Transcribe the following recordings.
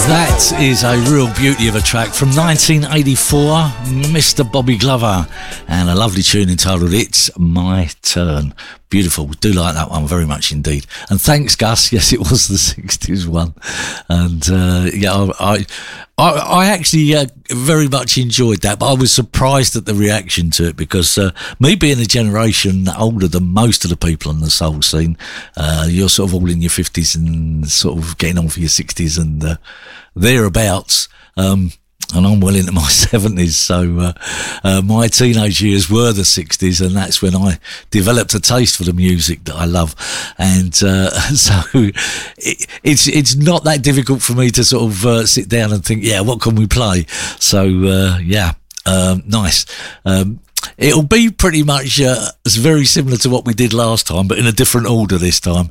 That is a real beauty of a track from 1984, Mr. Bobby Glover, and a lovely tune entitled It's My Turn. Beautiful. Do like that one very much indeed. And thanks, Gus. Yes, it was the 60s one. And yeah, I actually very much enjoyed that, but I was surprised at the reaction to it because me being a generation older than most of the people on the soul scene, you're sort of all in your 50s and sort of getting on for your 60s and thereabouts. And I'm well into my 70s, so my teenage years were the 60s, and that's when I developed a taste for the music that I love. And so it's not that difficult for me to sort of sit down and think, yeah, what can we play? So yeah, nice. It'll be pretty much very similar to what we did last time, but in a different order this time.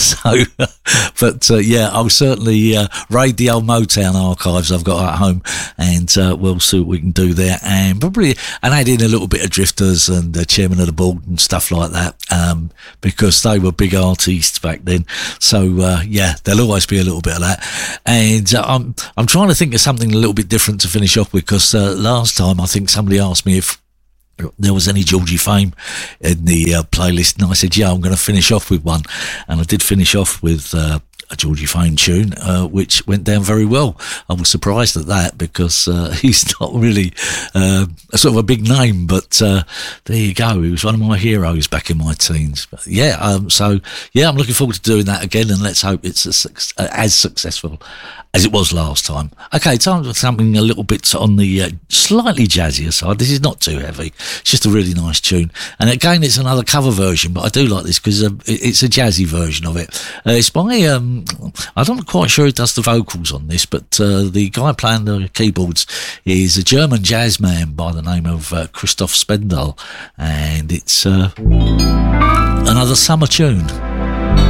Yeah, I'll certainly raid the old Motown archives I've got at home, and we'll see what we can do there, and add in a little bit of Drifters and Chairman of the Board and stuff like that, because they were big artists back then. So yeah, there'll always be a little bit of that, and I'm trying to think of something a little bit different to finish off with, because last time I think somebody asked me if there was any Georgie Fame in the playlist, and I said, yeah, I'm going to finish off with one, and I did finish off with a Georgie Fame tune, which went down very well. I was surprised at that because he's not really a sort of a big name, but there you go. He was one of my heroes back in my teens. But yeah, so yeah, I'm looking forward to doing that again, and let's hope it's as successful as it was last time. Okay, time for something a little bit on the slightly jazzier side. This is not too heavy. It's just a really nice tune. And again, it's another cover version, but I do like this because it's a jazzy version of it. It's by, I'm not quite sure who does the vocals on this, but the guy playing the keyboards is a German jazz man by the name of Christoph Spendal. And it's another summer tune.